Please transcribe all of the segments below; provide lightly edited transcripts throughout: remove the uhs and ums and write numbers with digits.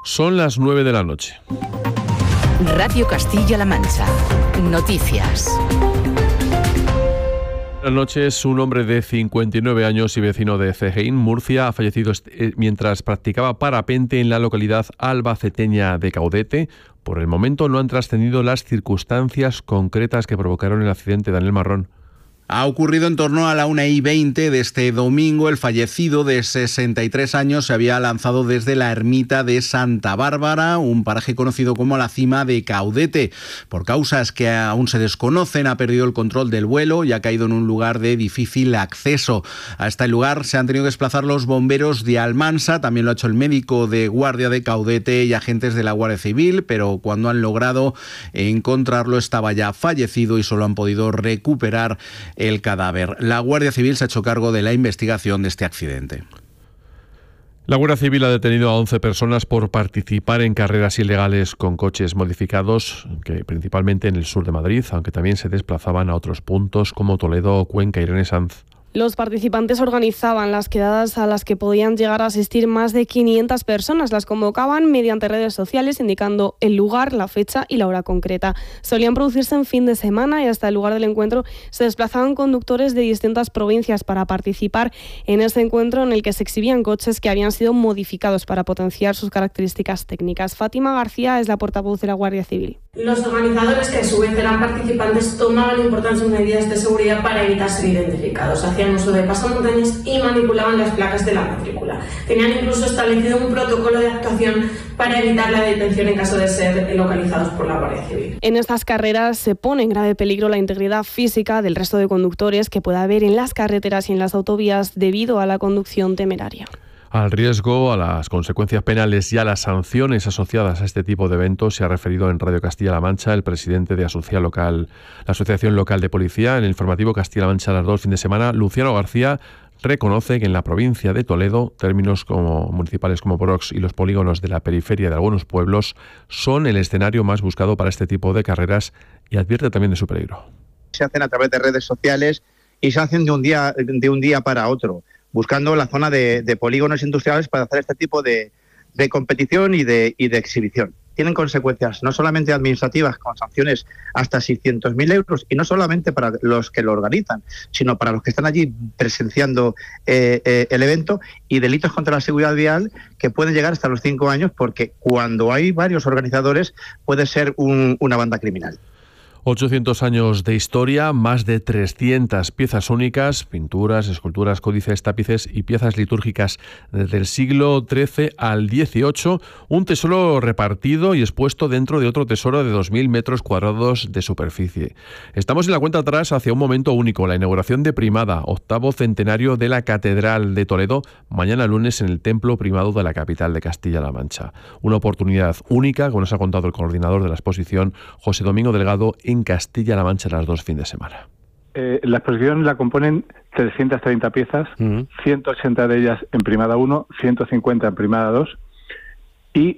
Son las 9 de la noche. Radio Castilla-La Mancha. Noticias. Buenas noches. Un hombre de 59 años y vecino de Cegeín, Murcia, ha fallecido mientras practicaba parapente en la localidad albaceteña de Caudete. Por el momento no han trascendido las circunstancias concretas que provocaron el accidente. Daniel Marrón. Ha ocurrido en torno a la 1:20 de este domingo. El fallecido de 63 años se había lanzado desde la ermita de Santa Bárbara, un paraje conocido como la cima de Caudete. Por causas que aún se desconocen, ha perdido el control del vuelo y ha caído en un lugar de difícil acceso. A este lugar se han tenido que desplazar los bomberos de Almansa, también lo ha hecho el médico de guardia de Caudete y agentes de la Guardia Civil, pero cuando han logrado encontrarlo estaba ya fallecido y solo han podido recuperar el cadáver. La Guardia Civil se ha hecho cargo de la investigación de este accidente. La Guardia Civil ha detenido a 11 personas por participar en carreras ilegales con coches modificados, que principalmente en el sur de Madrid, aunque también se desplazaban a otros puntos como Toledo o Cuenca. Irene Sanz. Los participantes organizaban las quedadas a las que podían llegar a asistir más de 500 personas. Las convocaban mediante redes sociales indicando el lugar, la fecha y la hora concreta. Solían producirse en fin de semana y hasta el lugar del encuentro se desplazaban conductores de distintas provincias para participar en ese encuentro en el que se exhibían coches que habían sido modificados para potenciar sus características técnicas. Fátima García es la portavoz de la Guardia Civil. Los organizadores, que a su vez eran participantes, tomaban importantes medidas de seguridad para evitar ser identificados. Hacían uso de pasamontañas y manipulaban las placas de la matrícula. Tenían incluso establecido un protocolo de actuación para evitar la detención en caso de ser localizados por la Guardia Civil. En estas carreras se pone en grave peligro la integridad física del resto de conductores que pueda haber en las carreteras y en las autovías debido a la conducción temeraria. Al riesgo, a las consecuencias penales y a las sanciones asociadas a este tipo de eventos se ha referido en Radio Castilla-La Mancha el presidente de la Asociación Local de Policía. En el informativo Castilla-La Mancha a las 2 fin de semana, Luciano García reconoce que en la provincia de Toledo, términos como municipales como Brox y los polígonos de la periferia de algunos pueblos son el escenario más buscado para este tipo de carreras y advierte también de su peligro. Se hacen a través de redes sociales y se hacen de un día para otro, buscando la zona de polígonos industriales para hacer este tipo de competición y de exhibición. Tienen consecuencias no solamente administrativas, con sanciones hasta 600.000 euros, y no solamente para los que lo organizan, sino para los que están allí presenciando el evento, y delitos contra la seguridad vial que pueden llegar hasta los 5 años, porque cuando hay varios organizadores puede ser una banda criminal. 800 años de historia, más de 300 piezas únicas, pinturas, esculturas, códices, tapices y piezas litúrgicas desde el siglo XIII al XVIII, un tesoro repartido y expuesto dentro de otro tesoro de 2.000 metros cuadrados de superficie. Estamos en la cuenta atrás hacia un momento único, la inauguración de Primada, 8º centenario de la Catedral de Toledo, mañana lunes en el Templo Primado de la capital de Castilla-La Mancha. Una oportunidad única, como nos ha contado el coordinador de la exposición, José Domingo Delgado, en Castilla-La Mancha las 2 fin de semana. La exposición la componen 330 piezas, 180 de ellas en Primada 1, 150 en Primada 2, y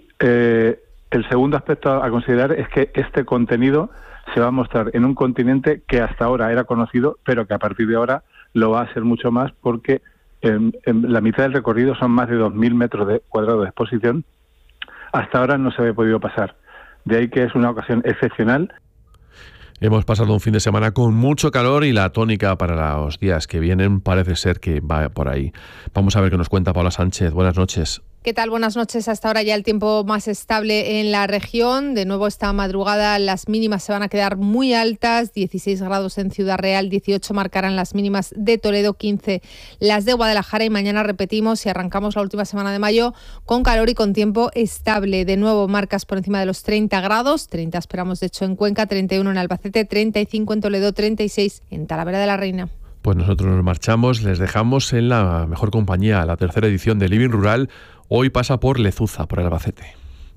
el segundo aspecto a considerar es que este contenido se va a mostrar en un continente que hasta ahora era conocido, pero que a partir de ahora lo va a ser mucho más, porque en la mitad del recorrido son más de 2.000 metros cuadrados de exposición. Hasta ahora no se había podido pasar. De ahí que es una ocasión excepcional. Hemos pasado un fin de semana con mucho calor y la tónica para los días que vienen parece ser que va por ahí. Vamos a ver qué nos cuenta Paula Sánchez. Buenas noches. ¿Qué tal? Buenas noches. Hasta ahora ya el tiempo más estable en la región. De nuevo esta madrugada las mínimas se van a quedar muy altas. 16 grados en Ciudad Real, 18 marcarán las mínimas de Toledo, 15 las de Guadalajara, y mañana repetimos y arrancamos la última semana de mayo con calor y con tiempo estable. De nuevo marcas por encima de los 30 grados. 30 esperamos de hecho en Cuenca, 31 en Albacete, 35 en Toledo, 36 en Talavera de la Reina. Pues nosotros nos marchamos, les dejamos en la mejor compañía. La tercera edición de Living Rural hoy pasa por Lezuza, por Albacete.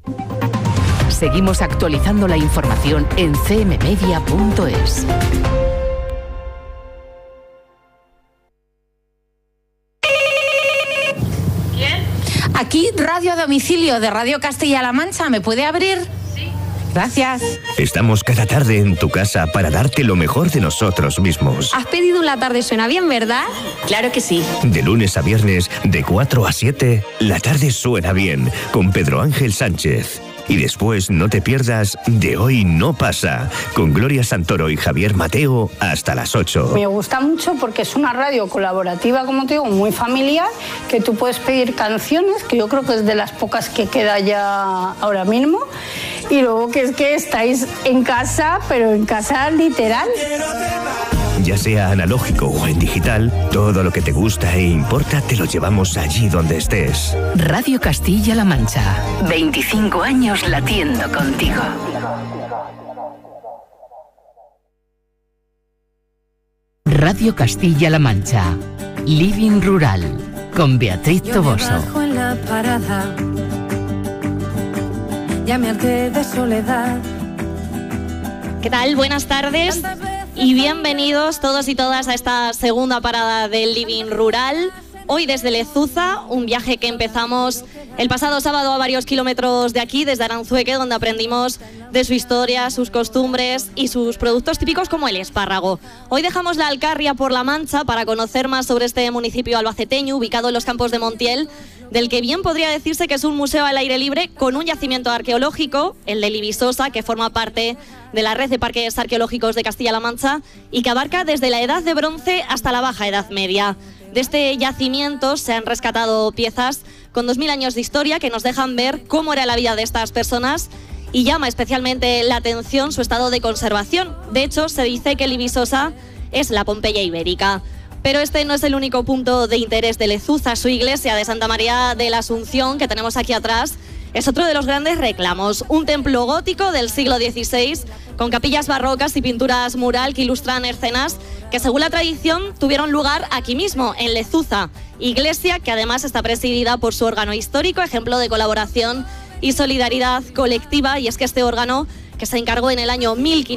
Seguimos actualizando la información en cmmedia.es. ¿Quién? Aquí, radio a domicilio de Radio Castilla-La Mancha. ¿Me puede abrir? Sí. Gracias. Estamos cada tarde en tu casa para darte lo mejor de nosotros mismos. Has pedido un La Tarde Suena Bien, ¿verdad? Claro que sí. De lunes a viernes, de 4 a 7, La Tarde Suena Bien, con Pedro Ángel Sánchez. Y después no te pierdas De Hoy No Pasa, con Gloria Santoro y Javier Mateo, hasta las 8. Me gusta mucho porque es una radio colaborativa, como te digo, muy familiar, que tú puedes pedir canciones, que yo creo que es de las pocas que queda ya ahora mismo. Y luego que es que estáis en casa, pero en casa literal. Ya sea analógico o en digital, todo lo que te gusta e importa te lo llevamos allí donde estés. Radio Castilla-La Mancha. 25 años latiendo contigo. Radio Castilla-La Mancha. Living Rural. Con Beatriz Toboso. En la parada, ya me harté de soledad. ¿Qué tal? Buenas tardes. Y bienvenidos todos y todas a esta segunda parada del Living Rural. Hoy desde Lezuza, un viaje que empezamos el pasado sábado a varios kilómetros de aquí, desde Aranzueque, donde aprendimos de su historia, sus costumbres y sus productos típicos como el espárrago. Hoy dejamos la Alcarria por La Mancha para conocer más sobre este municipio albaceteño, ubicado en los Campos de Montiel, del que bien podría decirse que es un museo al aire libre con un yacimiento arqueológico, el de Libisosa, que forma parte de la red de parques arqueológicos de Castilla-La Mancha y que abarca desde la Edad de Bronce hasta la Baja Edad Media. De este yacimiento se han rescatado piezas con 2000 años de historia que nos dejan ver cómo era la vida de estas personas y llama especialmente la atención su estado de conservación. De hecho, se dice que Libisosa es la Pompeya ibérica. Pero este no es el único punto de interés de Lezuza. Su iglesia de Santa María de la Asunción, que tenemos aquí atrás, es otro de los grandes reclamos. Un templo gótico del siglo XVI con capillas barrocas y pinturas mural que ilustran escenas que, según la tradición, tuvieron lugar aquí mismo, en Lezuza. Iglesia que además está presidida por su órgano histórico, ejemplo de colaboración y solidaridad colectiva. Y es que este órgano, que se encargó en el año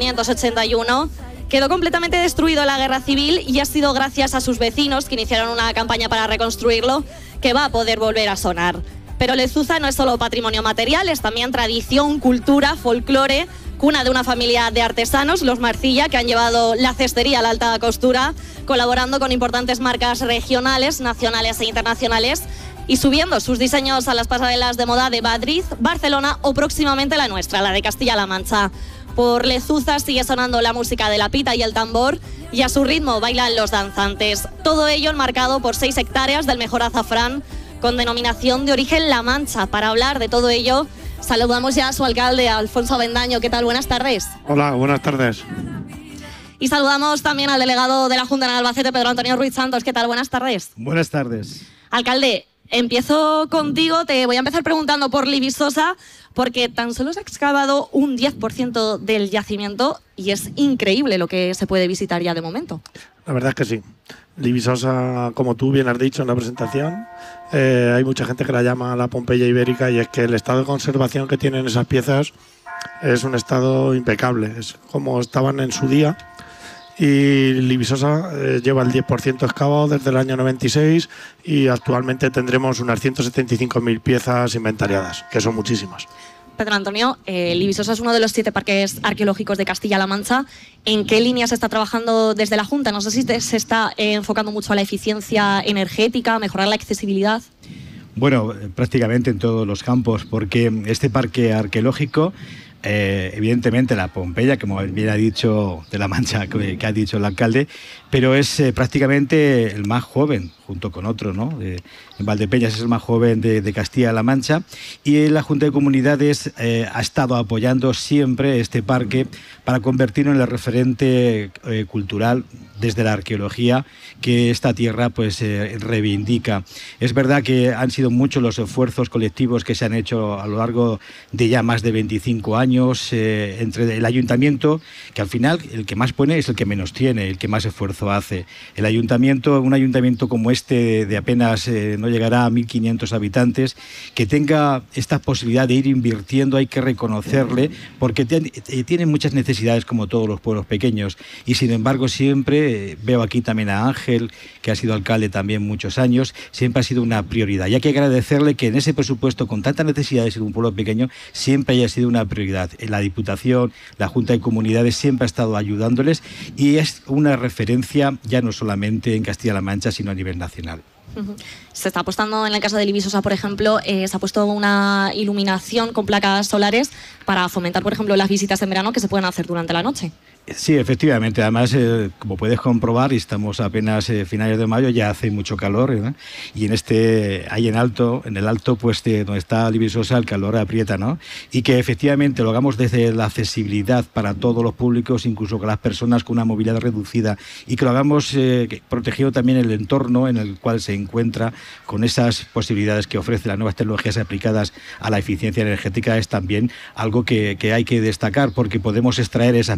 1581, quedó completamente destruido en la Guerra Civil y ha sido gracias a sus vecinos, que iniciaron una campaña para reconstruirlo, que va a poder volver a sonar. Pero Lezuza no es solo patrimonio material, es también tradición, cultura, folclore, cuna de una familia de artesanos, los Marcilla, que han llevado la cestería a la alta costura, colaborando con importantes marcas regionales, nacionales e internacionales, y subiendo sus diseños a las pasarelas de moda de Madrid, Barcelona o próximamente la nuestra, la de Castilla-La Mancha. Por Lezuza sigue sonando la música de la pita y el tambor, y a su ritmo bailan los danzantes. Todo ello enmarcado por 6 hectáreas del mejor azafrán, con denominación de origen La Mancha. Para hablar de todo ello, saludamos ya a su alcalde, Alfonso Avendaño. ¿Qué tal? Buenas tardes. Hola, buenas tardes. Y saludamos también al delegado de la Junta en Albacete, Pedro Antonio Ruiz Santos. ¿Qué tal? Buenas tardes. Buenas tardes. Alcalde, empiezo contigo. Te voy a empezar preguntando por Libisosa, porque tan solo se ha excavado un 10% del yacimiento y es increíble lo que se puede visitar ya de momento. La verdad es que sí. Libisosa, como tú bien has dicho en la presentación, hay mucha gente que la llama la Pompeya ibérica, y es que el estado de conservación que tienen esas piezas es un estado impecable, es como estaban en su día. Y Libisosa lleva el 10% excavado desde el año 96 y actualmente tendremos unas 175.000 piezas inventariadas, que son muchísimas. Pedro Antonio, Libisosa es uno de los 7 parques arqueológicos de Castilla-La Mancha. ¿En qué línea se está trabajando desde la Junta? No sé si se está enfocando mucho a la eficiencia energética, a mejorar la accesibilidad. Bueno, prácticamente en todos los campos, porque este parque arqueológico, evidentemente la Pompeya, como bien ha dicho, de La Mancha, que ha dicho el alcalde, pero es prácticamente el más joven, junto con otro, ¿no? En Valdepeñas es el más joven de Castilla-La Mancha, y la Junta de Comunidades ha estado apoyando siempre este parque para convertirlo en el referente cultural desde la arqueología que esta tierra pues reivindica. Es verdad que han sido muchos los esfuerzos colectivos que se han hecho a lo largo de ya más de 25 años entre el ayuntamiento, que al final el que más pone es el que menos tiene, el que más esfuerzo hace. El ayuntamiento, un ayuntamiento como este, este de apenas no llegará a 1.500 habitantes, que tenga esta posibilidad de ir invirtiendo, hay que reconocerle, porque tiene muchas necesidades como todos los pueblos pequeños, y sin embargo siempre, veo aquí también a Ángel, que ha sido alcalde también muchos años, siempre ha sido una prioridad, y hay que agradecerle que en ese presupuesto, con tantas necesidades en un pueblo pequeño, siempre haya sido una prioridad. La Diputación, la Junta de Comunidades siempre ha estado ayudándoles, y es una referencia ya no solamente en Castilla-La Mancha, sino a nivel nacional. Se está apostando, en el caso de Libisosa, por ejemplo, se ha puesto una iluminación con placas solares para fomentar, por ejemplo, las visitas en verano que se pueden hacer durante la noche. Sí, efectivamente. Además, como puedes comprobar, y estamos apenas finales de mayo, ya hace mucho calor, ¿no? Y ahí en el alto, pues donde está Libisosa, el calor aprieta, ¿no? Y que efectivamente lo hagamos desde la accesibilidad para todos los públicos, incluso con las personas con una movilidad reducida, y que lo hagamos protegiendo también el entorno en el cual se encuentra, con esas posibilidades que ofrecen las nuevas tecnologías aplicadas a la eficiencia energética, es también algo que hay que destacar, porque podemos extraer esas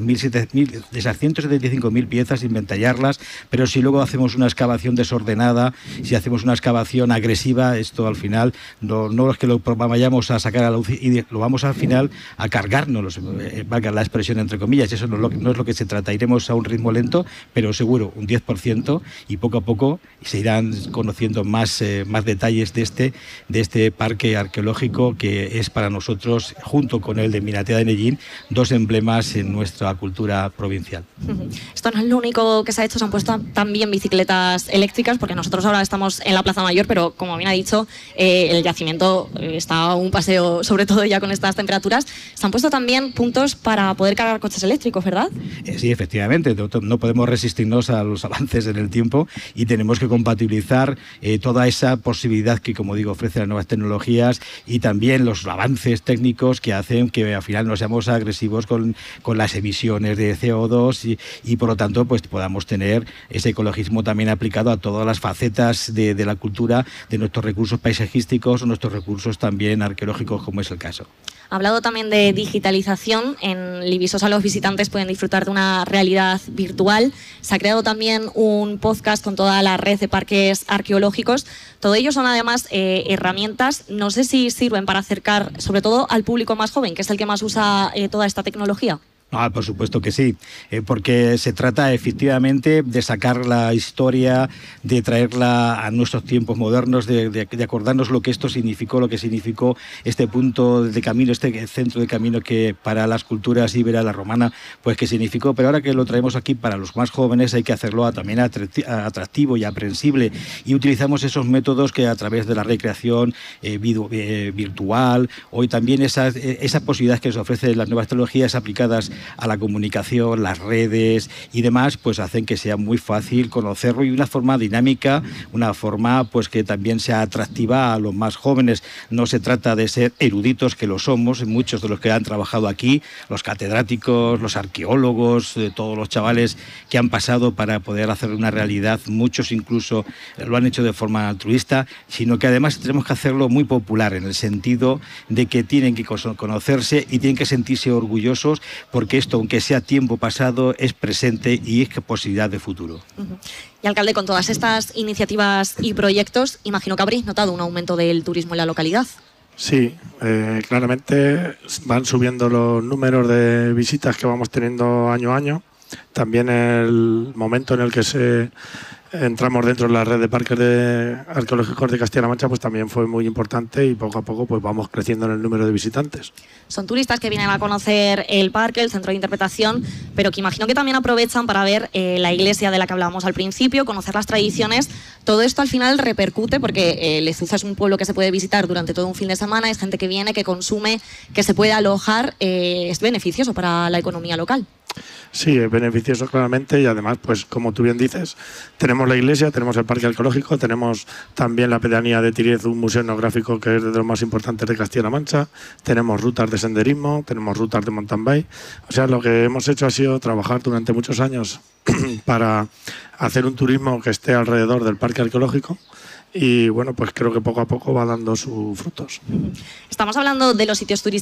175.000 piezas, inventarlas, pero si luego hacemos una excavación desordenada, si hacemos una excavación agresiva, esto al final no es que lo vayamos a sacar a la luz, y lo vamos al final a cargarnos, valga la expresión entre comillas, eso no es lo que se trata. Iremos a un ritmo lento, pero seguro un 10%, y poco a poco se irán conociendo más detalles de este parque arqueológico, que es para nosotros, junto con el de Minatea de Nellín, dos emblemas en nuestra cultura provincial. Esto no es lo único que se ha hecho, se han puesto también bicicletas eléctricas, porque nosotros ahora estamos en la Plaza Mayor, pero como bien ha dicho, el yacimiento está a un paseo, sobre todo ya con estas temperaturas. Se han puesto también puntos para poder cargar coches eléctricos, ¿verdad? Sí, efectivamente, no podemos resistirnos a los avances en el tiempo, y tenemos que compatibilizar toda esa posibilidad que, como digo, ofrecen las nuevas tecnologías, y también los avances técnicos que hacen que al final no seamos agresivos con las emisiones de CO2, y por lo tanto pues podamos tener ese ecologismo también aplicado a todas las facetas de la cultura, de nuestros recursos paisajísticos o nuestros recursos también arqueológicos, como es el caso. Ha hablado también de digitalización. En Libisosa los visitantes pueden disfrutar de una realidad virtual. Se ha creado también un podcast con toda la red de parques arqueológicos. Todo ello son además herramientas, no sé si sirven para acercar sobre todo al público más joven, que es el que más usa toda esta tecnología. Por supuesto que sí, porque se trata efectivamente de sacar la historia, de traerla a nuestros tiempos modernos, de acordarnos lo que esto significó, lo que significó este punto de camino, este centro de camino que para las culturas ibera, la romana, pues que significó. Pero ahora que lo traemos aquí para los más jóvenes, hay que hacerlo también atractivo y aprensible, y utilizamos esos métodos que a través de la recreación virtual, hoy también esa posibilidad que nos ofrecen las nuevas tecnologías aplicadas a la comunicación, las redes y demás, pues hacen que sea muy fácil conocerlo, y una forma dinámica, una forma pues que también sea atractiva a los más jóvenes. No se trata de ser eruditos, que lo somos, muchos de los que han trabajado aquí, los catedráticos, los arqueólogos, todos los chavales que han pasado para poder hacer una realidad, muchos incluso lo han hecho de forma altruista, sino que además tenemos que hacerlo muy popular, en el sentido de que tienen que conocerse y tienen que sentirse orgullosos, porque esto, aunque sea tiempo pasado, es presente y es posibilidad de futuro. Y alcalde, con todas estas iniciativas y proyectos, imagino que habréis notado un aumento del turismo en la localidad. Sí, claramente van subiendo los números de visitas que vamos teniendo año a año. También el momento en el que entramos dentro de la red de parques arqueológicos de Castilla-La Mancha, pues también fue muy importante, y poco a poco pues vamos creciendo en el número de visitantes. Son turistas que vienen a conocer el parque, el centro de interpretación, pero que imagino que también aprovechan para ver la iglesia de la que hablábamos al principio, conocer las tradiciones. Todo esto al final repercute, porque Lezuza es un pueblo que se puede visitar durante todo un fin de semana, es gente que viene, que consume, que se puede alojar, es beneficioso para la economía local. Sí, es beneficioso claramente, y además, pues como tú bien dices, tenemos la iglesia, tenemos el parque arqueológico, tenemos también la pedanía de Tiriez, un museo etnográfico que es de los más importantes de Castilla-La Mancha, tenemos rutas de senderismo, tenemos rutas de mountain bike. O sea, lo que hemos hecho ha sido trabajar durante muchos años para hacer un turismo que esté alrededor del parque arqueológico, y bueno, pues creo que poco a poco va dando sus frutos. Estamos hablando de los sitios turísticos